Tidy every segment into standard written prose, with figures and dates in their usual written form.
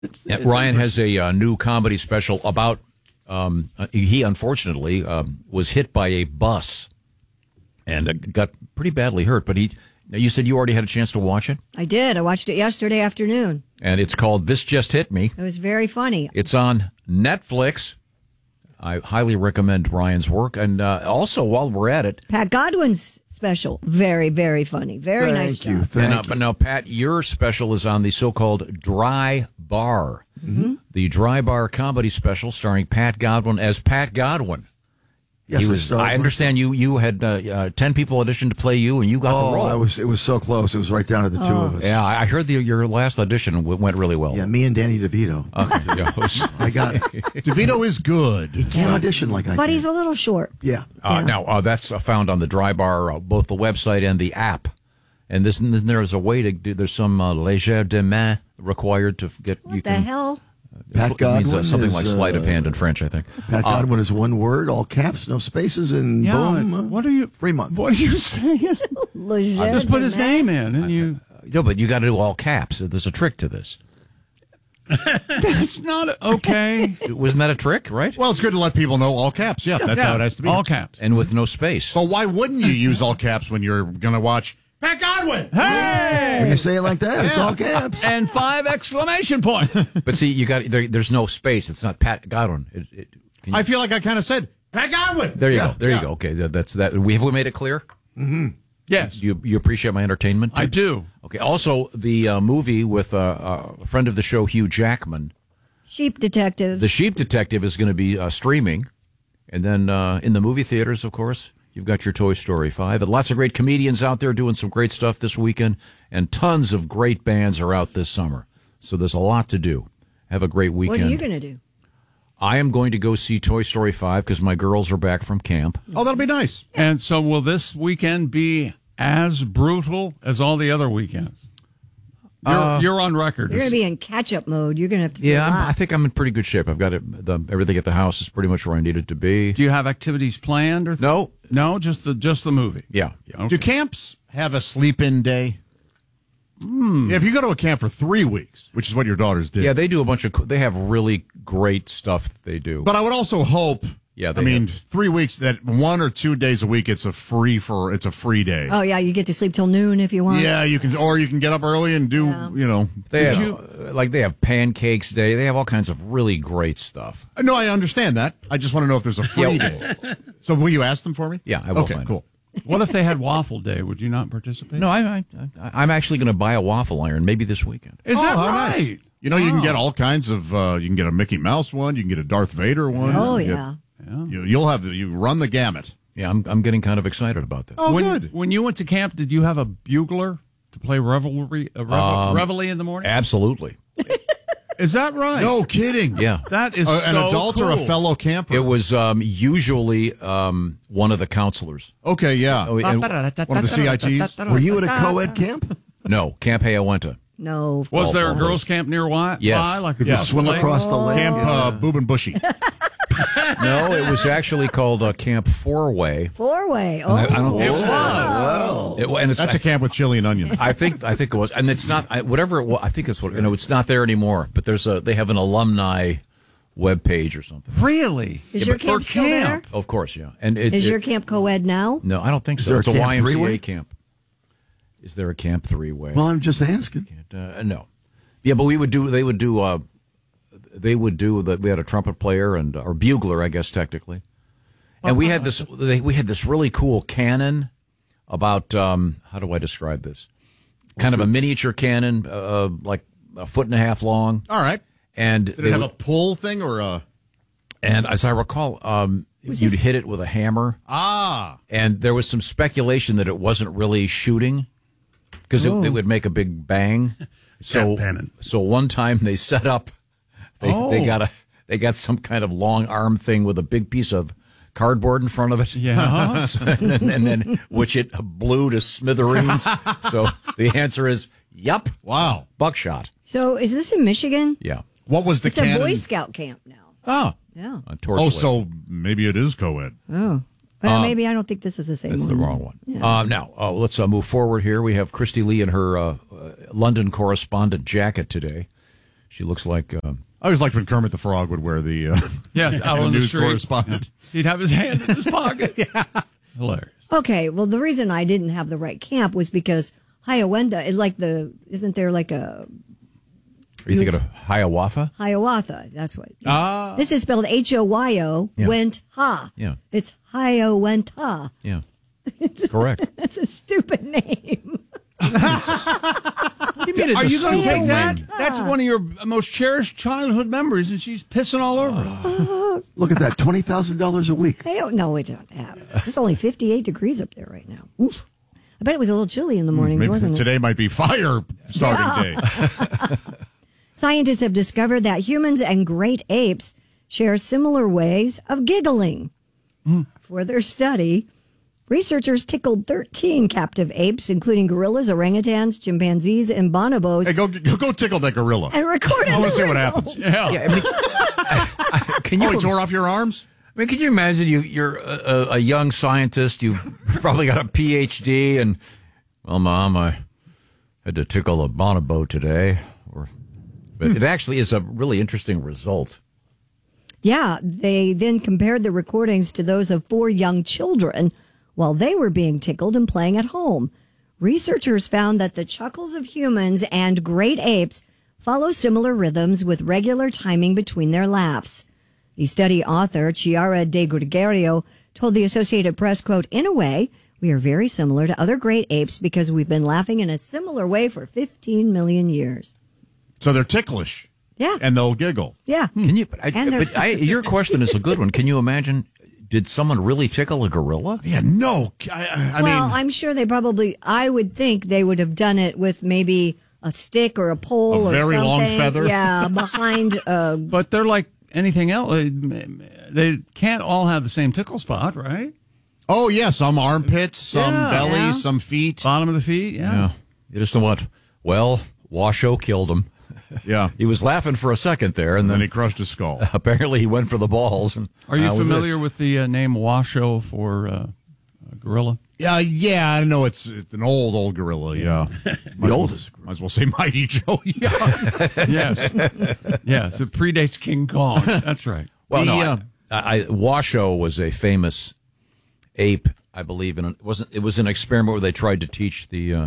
Ryan has a new comedy special about. He unfortunately was hit by a bus and got pretty badly hurt. But you said you already had a chance to watch it? I did. I watched it yesterday afternoon. And it's called This Just Hit Me. It was very funny. It's on Netflix. I highly recommend Ryan's work. And also, while we're at it, Pat Godwin's special, very, very funny. Very nice job. Thank you. But now, Pat, your special is on the so-called Dry Bar. Mm-hmm. The Dry Bar comedy special starring Pat Godwin as Pat Godwin. Yes, I understand you had 10 people audition to play you, and you got the role. It was so close. It was right down to the two of us. Yeah, I heard your last audition went really well. Yeah, me and Danny DeVito. I got it. DeVito is good. He can't audition like I can. But he's a little short. Yeah. Now, that's found on the Dry Bar, both the website and the app. And there's a way to do, there's some léger de main required to get. What the hell? Pat Godwin means something is, like sleight of hand in French, I think. Pat Godwin is one word, all caps, no spaces, and boom. What are you? 3 months. What are you saying? Just put his name in, and you. No, but you got to do all caps. There's a trick to this. That's not okay. Wasn't that a trick, right? Well, it's good to let people know all caps. Yeah, that's how it has to be. All caps. And with no space. So why wouldn't you use all caps when you're going to watch Pat Godwin? Hey! When you say it like that, it's all caps. And 5 exclamation points. But see, you got there's no space. It's not Pat Godwin. I feel like I kind of said Pat Godwin. There you go. There you go. Okay, that's that. Have we made it clear? Mm-hmm. Yes. You appreciate my entertainment tips? I do. Okay. Also, the movie with a friend of the show, Hugh Jackman, Sheep Detective. The Sheep Detective, is going to be streaming, and then in the movie theaters, of course. You've got your Toy Story 5. And lots of great comedians out there doing some great stuff this weekend. And tons of great bands are out this summer. So there's a lot to do. Have a great weekend. What are you going to do? I am going to go see Toy Story 5 because my girls are back from camp. Oh, that'll be nice. And so will this weekend be as brutal as all the other weekends? You're on record. You're going to be in catch-up mode. You're going to have to do a lot. I think I'm in pretty good shape. I've got everything at the house is pretty much where I need it to be. Do you have activities planned? Or No, just the movie. Yeah. Okay. Do camps have a sleep-in day? Yeah, if you go to a camp for 3 weeks, which is what your daughters did. Yeah, they do they have really great stuff that they do. But I would also hope, 3 weeks, that 1 or 2 days a week, it's a free day. Oh, yeah, you get to sleep till noon if you want. Yeah, you can get up early and do, They have pancakes day. They have all kinds of really great stuff. No, I understand that. I just want to know if there's a free day. So will you ask them for me? Yeah, I will. Okay, cool. What if they had waffle day? Would you not participate? No, I'm actually going to buy a waffle iron maybe this weekend. Is that right? Nice. You can get all kinds of. You can get a Mickey Mouse one. You can get a Darth Vader one. Oh yeah. You run the gamut. Yeah, I'm getting kind of excited about this. Oh, good. When you went to camp, did you have a bugler to play reveille in the morning? Absolutely. Is that right? No kidding. Yeah. That is an adult cool. or a fellow camper? It was usually one of the counselors. Okay, yeah. Oh, and- One of the CITs? Were you at a co-ed camp? No, Camp Hayawenta. No. Was there a girls' camp near Y? Yes. Like Could you swim across the lake? Camp Boob and Bushy. No, it was actually called Camp Four-Way. Four-way. Oh, I don't think It so. was. And it's, That's a camp with chili and onions. I think it was, and it's not whatever it was. I think it's what it's not there anymore. But they have an alumni web page or something. Really? Is your camp still there? Of course, yeah. And Is your camp co-ed now? No, I don't think so. there It's a a Camp YMCA Three-Way? camp. Is there a Camp Three-Way? Well, I'm just asking. No. Yeah, but we had a trumpet player or bugler, I guess technically. And we had this really cool cannon about how do I describe this? Kind of a miniature cannon, like a foot and a half long. All right. And Did it have a pull thing or a? And as I recall, you'd hit it with a hammer. And there was some speculation that it wasn't really shooting because it would make a big bang. So one time they set up, they got some kind of long arm thing with a big piece of cardboard in front of it. Yeah. and then which it blew to smithereens. So the answer is, yep. Wow. Buckshot. So is this in Michigan? Yeah. What was the It's cannon? a Boy Scout camp now. Oh. Yeah. So maybe it is co-ed. Oh. Well, maybe I don't think this is the same That's one. the wrong one. Yeah. Now, let's move forward here. We have Christy Lee in her London correspondent jacket today. She looks like. I always liked when Kermit the Frog would wear the Yes, out on the news street. correspondent. Yeah. He'd have his hand in his pocket. Yeah. Hilarious. Okay, well, the reason I didn't have the right camp was because Hiawatha is like isn't there like a... Are you thinking of Hiawatha? Hiawatha, that's what. This is spelled H-O-Y-O, Yeah. went ha. Yeah. It's Hiawatha. Yeah. Correct. That's a stupid name. What do you mean? Are you going to take that? That's one of your most cherished childhood memories, and she's pissing all over it. Look at that, $20,000 a week. They don't know it's not that. It's only 58 degrees up there right now. Oof. I bet it was a little chilly in the mornings, Maybe wasn't it? today might be fire starting day. Scientists have discovered that humans and great apes share similar ways of giggling. For their study, researchers tickled 13 captive apes, including gorillas, orangutans, chimpanzees, and bonobos. Hey, go tickle that gorilla. And recorded I want the to see what results. happens. Yeah. Can you? He tore off your arms? I mean, can you imagine you're a young scientist, you probably got a PhD, and, well, Mom, I had to tickle a bonobo today. But it actually is a really interesting result. Yeah, they then compared the recordings to those of 4 young children while they were being tickled and playing at home. Researchers found that the chuckles of humans and great apes follow similar rhythms with regular timing between their laughs. The study author, Chiara De Gregorio, told the Associated Press, quote, "In a way, we are very similar to other great apes because we've been laughing in a similar way for 15 million years." So they're ticklish. Yeah. And they'll giggle. Yeah. Can you? Your question is a good one. Can you imagine? Did someone really tickle a gorilla? Yeah, no. I Well, mean, I'm sure they probably, I would think they would have done it with maybe a stick or a pole A or very something. long feather? Yeah, behind But they're like anything else. They can't all have the same tickle spot, right? oh, yeah, some armpits, some Yeah. belly, Yeah. some feet. Bottom of the feet, Yeah. You just know what? Well, Washoe killed him. Yeah. He was laughing for a second there, and And then then he crushed his skull. apparently he went for the balls. And Are you that was familiar with the name Washoe for gorilla? Yeah, I know it's an old gorilla, yeah. The oldest. Might as well say Mighty Joe, yeah. Yes. Yes, it predates King Kong. That's right. Well, no, Yeah. Washoe was a famous ape, I believe. It was an experiment where they tried to teach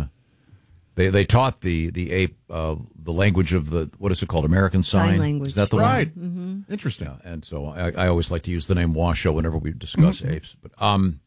they taught the ape the language of what is it called, American Sign language. Is that the Right. one? Mm-hmm. Interesting. Yeah, and so I always like to use the name Washoe whenever we discuss apes. But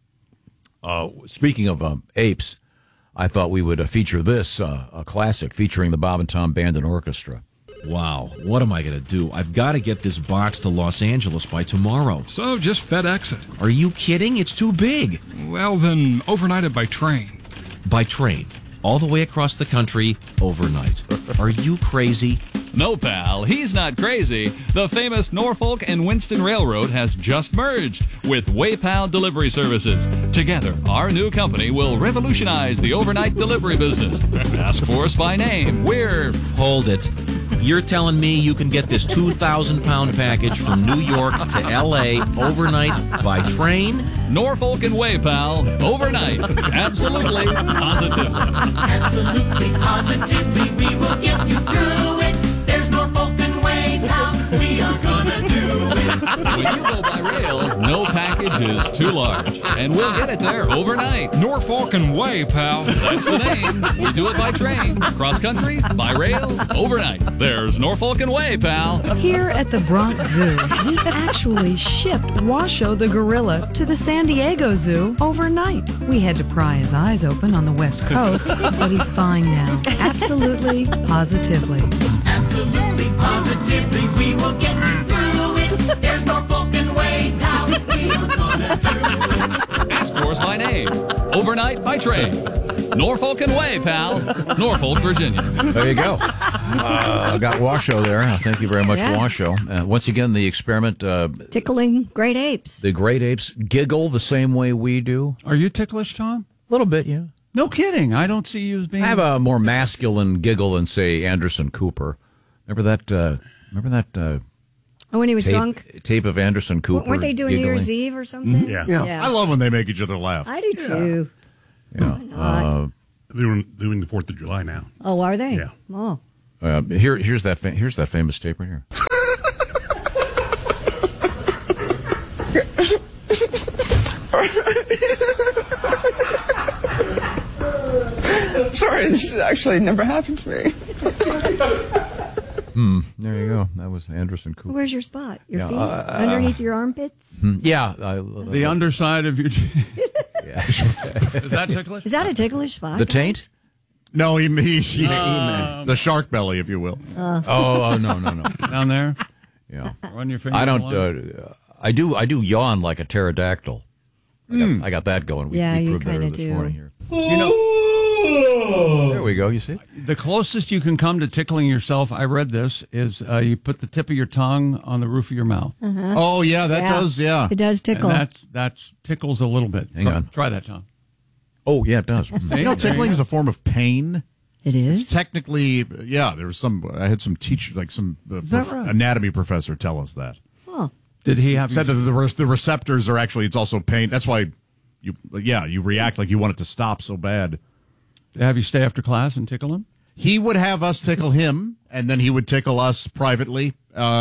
speaking of apes, I thought we would feature this a classic featuring the Bob and Tom Band and Orchestra. Wow, what am I going to do? I've got to get this box to Los Angeles by tomorrow. So just FedEx it. Are you kidding? It's too big. Well, then overnight it by train. By train, all the way across the country, overnight. Are you crazy? No, pal, he's not crazy. The famous Norfolk and Winston Railroad has just merged with WayPal Delivery Services. Together, our new company will revolutionize the overnight delivery business. Ask for us by name. We're... Hold it. You're telling me you can get this 2,000-pound package from New York to L.A. overnight by train? Norfolk and WayPal, overnight. Absolutely, positively. Absolutely, positively, we will get you through it. There's Norfolk and WayPal, we are gonna do it. When you go by rail, no package is too large. And we'll get it there overnight. Norfolk and Way, pal. That's the name. We do it by train, cross country, by rail, overnight. There's Norfolk and Way, pal. Here at the Bronx Zoo, we actually shipped Washoe the gorilla to the San Diego Zoo overnight. We had to pry his eyes open on the West Coast, but he's fine now. Absolutely, positively. Absolutely, positively, we will get you through it. There's Norfolk and WayPal, we are gonna do it. Ask for us by name, overnight by train. Norfolk and Way, pal. Norfolk, Virginia. There you go. I got Washoe there. Thank you very much, Yeah. Washoe. Once again, the experiment, tickling great apes. the great apes giggle the same way we do. Are you ticklish, Tom? A little bit, yeah. No kidding. I don't see you as being. I have a more masculine giggle than, say, Anderson Cooper. Remember that When he was drunk? tape of Anderson Cooper? Weren't they doing New giggling? Year's Eve or something? Yeah. I love when they make each other laugh. I do too. Yeah. They're doing the 4th of July now. Oh, are they? Yeah. Oh. Here's that famous tape right here. Sorry, this has actually never happened to me. There you go. That was Anderson Cooper. Where's your spot? Your feet? Underneath your armpits? Yeah. The underside of your... Is that ticklish? Is that a ticklish spot? The taint? No, he the shark belly, if you will. No. Down there? Yeah. Run your finger. I don't. I do yawn like a pterodactyl. I got that going. We you proved that kind of this do. morning here. You know, there we go. You see, the closest you can come to tickling yourself, I read this, is you put the tip of your tongue on the roof of your mouth. Uh-huh. Oh, yeah, that does, yeah. It does tickle. And that tickles a little bit. Hang on. Try that, Tom. Oh, yeah, it does. You know, tickling is a form of pain. It is? It's technically, yeah, there was I had some teachers, like some anatomy professor tell us that. Oh. Did he have said that the receptors are actually, it's also pain. That's why you react like you want it to stop so bad. Have you stay after class and tickle him? He would have us tickle him, and then he would tickle us privately.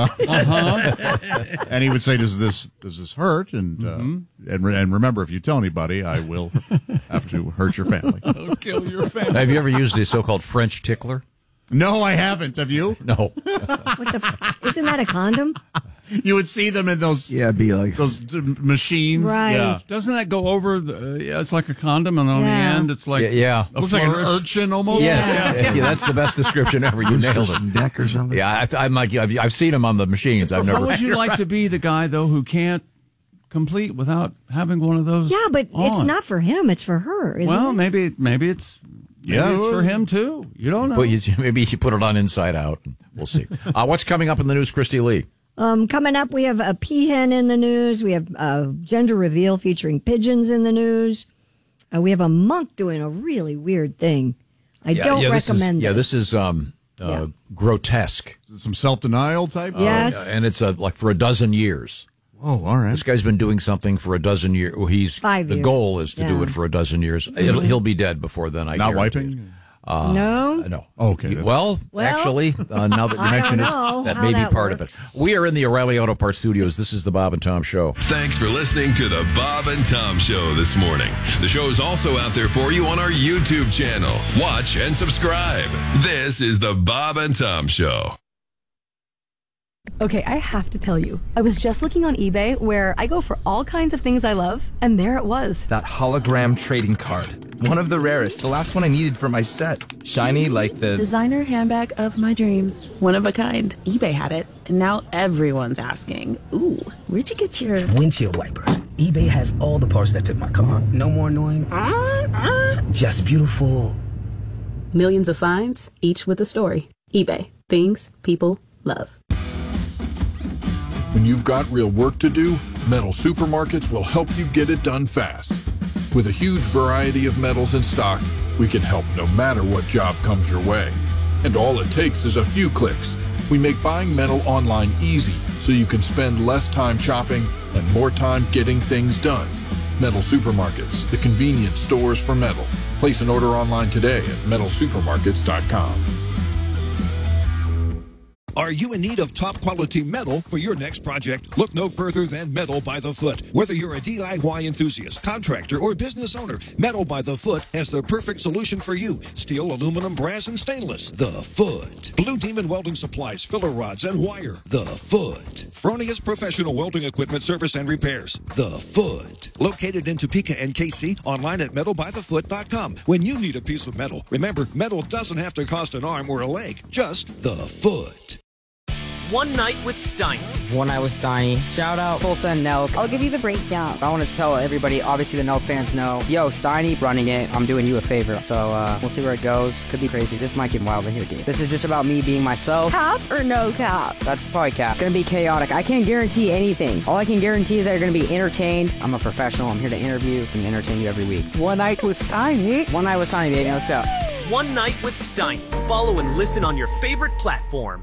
And he would say, "Does this hurt?" And remember, if you tell anybody, I will have to hurt your family. I'll kill your family. Have you ever used a so-called French tickler? No, I haven't. Have you? No. Isn't that a condom? You would see them in those. Yeah, it'd be like those machines. Right. Yeah. Doesn't that go over? It's like a condom, and on the end, it's like looks like an urchin almost. Yes. Yeah, that's the best description ever. You nailed it. Neck or something. Yeah, I'm like I've seen them on the machines. I've never. How would you like to be the guy though who can't complete without having one of those? Yeah, but it's on? not for him; it's for her. Isn't it? Maybe it's. Maybe it's for him, too. You don't know. But maybe you put it on inside out. We'll see. What's coming up in the news, Christy Lee? Coming up, we have a peahen in the news. We have a gender reveal featuring pigeons in the news. We have a monk doing a really weird thing. I don't recommend this. This is grotesque. Some self-denial type? Yes. And it's like for a dozen years. Oh, all right. This guy's been doing something for a dozen years. Well, 5 years. The goal is to do it for a dozen years. He'll be dead before then. Not wiping? No. No. Okay. Well, actually, now that you mention it, that may be part of it. We are in the O'Reilly Auto Parts studios. This is the Bob and Tom Show. Thanks for listening to the Bob and Tom Show this morning. The show is also out there for you on our YouTube channel. Watch and subscribe. This is the Bob and Tom Show. Okay, I have to tell you, I was just looking on eBay where I go for all kinds of things I love, and there it was. That hologram trading card. One of the rarest, the last one I needed for my set. Shiny like the... designer handbag of my dreams. One of a kind. eBay had it, and now everyone's asking, ooh, where'd you get your... windshield wipers. eBay has all the parts that fit my car. No more annoying. Just beautiful. Millions of finds, each with a story. eBay. Things people love. When you've got real work to do, Metal Supermarkets will help you get it done fast. With a huge variety of metals in stock, we can help no matter what job comes your way. And all it takes is a few clicks. We make buying metal online easy so you can spend less time shopping and more time getting things done. Metal Supermarkets, the convenient stores for metal. Place an order online today at metalsupermarkets.com. Are you in need of top quality metal for your next project? Look no further than Metal by the Foot. Whether you're a DIY enthusiast, contractor, or business owner, Metal by the Foot has the perfect solution for you. Steel, aluminum, brass, and stainless. The Foot. Blue Demon Welding Supplies, filler rods, and wire. The Foot. Fronius Professional Welding Equipment Service and Repairs. The Foot. Located in Topeka and KC, online at metalbythefoot.com. When you need a piece of metal, remember, metal doesn't have to cost an arm or a leg. Just the Foot. One Night with Steiny. One Night with Steiny. Shout out Tulsa and Nelk. I'll give you the breakdown. I want to tell everybody, obviously the Nelk fans know, yo, Steiny running it. I'm doing you a favor. So we'll see where it goes. Could be crazy. This might get wild in here, dude. This is just about me being myself. Cap or no cap? That's probably cap. Gonna be chaotic. I can't guarantee anything. All I can guarantee is that you're gonna be entertained. I'm a professional. I'm here to interview and entertain you every week. One Night with Steiny. One Night with Steiny, baby. Let's go. One Night with Steiny. Follow and listen on your favorite platform.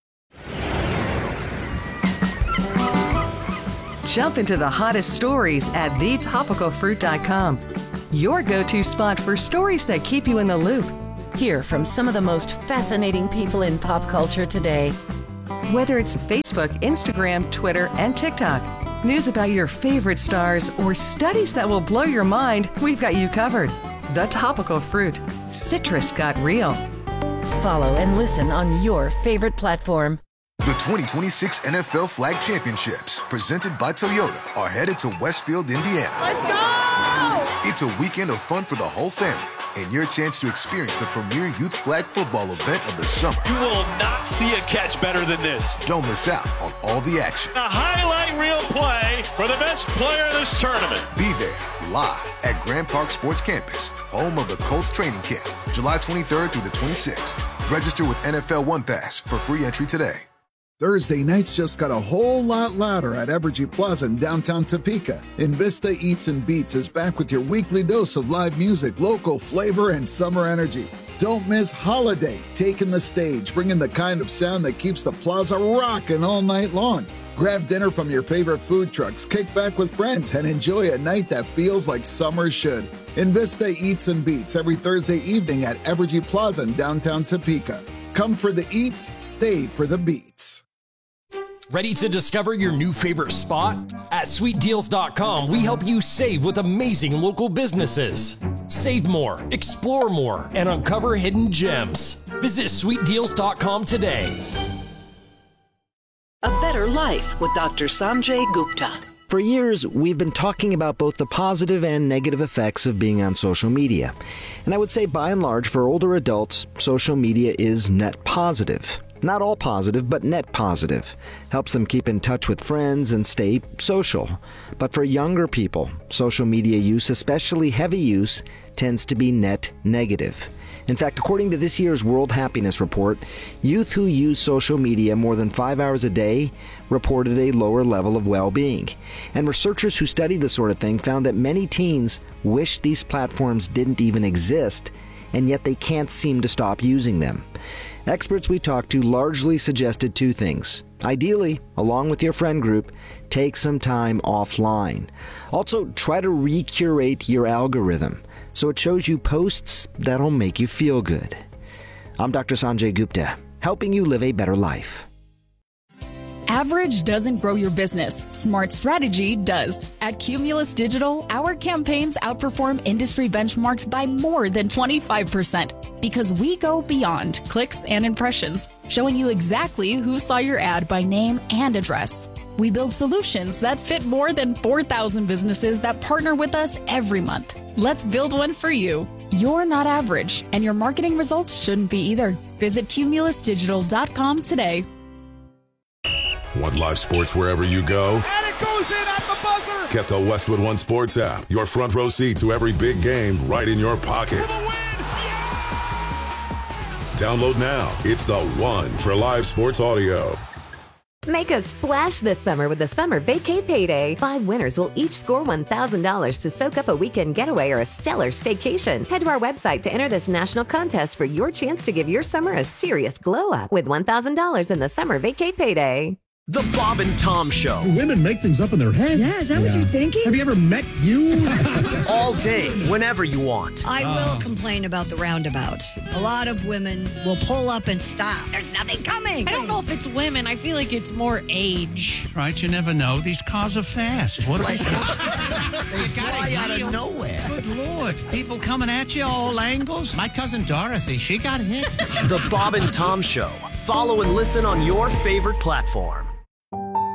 Jump into the hottest stories at thetopicalfruit.com. Your go-to spot for stories that keep you in the loop. Hear from some of the most fascinating people in pop culture today. Whether it's Facebook, Instagram, Twitter, and TikTok, news about your favorite stars, or studies that will blow your mind, we've got you covered. The Topical Fruit. Citrus got real. Follow and listen on your favorite platform. The 2026 NFL Flag Championships, presented by Toyota, are headed to Westfield, Indiana. Let's go! It's a weekend of fun for the whole family and your chance to experience the premier youth flag football event of the summer. You will not see a catch better than this. Don't miss out on all the action. A highlight reel play for the best player of this tournament. Be there live at Grand Park Sports Campus, home of the Colts training camp, July 23rd through the 26th. Register with NFL One Pass for free entry today. Thursday nights just got a whole lot louder at Evergy Plaza in downtown Topeka. Invista Eats and Beats is back with your weekly dose of live music, local flavor, and summer energy. Don't miss Holiday, taking the stage, bringing the kind of sound that keeps the plaza rocking all night long. Grab dinner from your favorite food trucks, kick back with friends, and enjoy a night that feels like summer should. Invista Eats and Beats every Thursday evening at Evergy Plaza in downtown Topeka. Come for the eats, stay for the beats. Ready to discover your new favorite spot? At SweetDeals.com, we help you save with amazing local businesses. Save more, explore more, and uncover hidden gems. Visit SweetDeals.com today. A Better Life with Dr. Sanjay Gupta. For years, we've been talking about both the positive and negative effects of being on social media. And I would say, by and large, for older adults, social media is net positive. Not all positive, but net positive. Helps them keep in touch with friends and stay social. But for younger people, social media use, especially heavy use, tends to be net negative. In fact, according to this year's World Happiness Report, youth who use social media more than 5 hours a day reported a lower level of well-being. And researchers who study this sort of thing found that many teens wish these platforms didn't even exist, and yet they can't seem to stop using them. Experts we talked to largely suggested two things. Ideally, along with your friend group, take some time offline. Also, try to recurate your algorithm so it shows you posts that'll make you feel good. I'm Dr. Sanjay Gupta, helping you live a better life. Average doesn't grow your business. Smart strategy does. At Cumulus Digital, our campaigns outperform industry benchmarks by more than 25% because we go beyond clicks and impressions, showing you exactly who saw your ad by name and address. We build solutions that fit more than 4,000 businesses that partner with us every month. Let's build one for you. You're not average, and your marketing results shouldn't be either. Visit cumulusdigital.com today. Want live sports wherever you go? And it goes in at the buzzer! Get the Westwood One Sports app. Your front row seat to every big game right in your pocket. Download now. It's the one for live sports audio. Make a splash this summer with the Summer Vacay Payday. 5 winners will each score $1,000 to soak up a weekend getaway or a stellar staycation. Head to our website to enter this national contest for your chance to give your summer a serious glow up with $1,000 in the Summer Vacay Payday. The Bob and Tom Show. Women make things up in their head. Yeah, is that what you're thinking? Have you ever met you? All day, whenever you want. I will complain about the roundabout. A lot of women will pull up and stop. There's nothing coming. I don't know if it's women. I feel like it's more age. Right, you never know. These cars are fast. What They fly out of nowhere. Good Lord. People coming at you all angles. My cousin Dorothy, she got hit. The Bob and Tom Show. Follow and listen on your favorite platform.